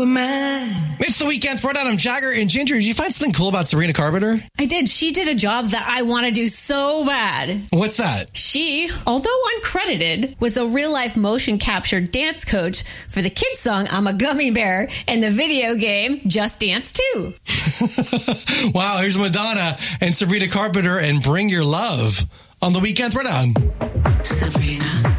man. It's the weekend. I'm Jagger and Ginger. Did you find something cool about Sabrina Carpenter? I did. She did a job that I want to do so bad. What's that? She, although uncredited, was a real-life motion capture dance coach for the kids' song I'm a Gummy Bear and the video game Just Dance 2. Wow, here's Madonna and Sabrina Carpenter and Bring Your Love on the Weekend Throwdown. Sabrina.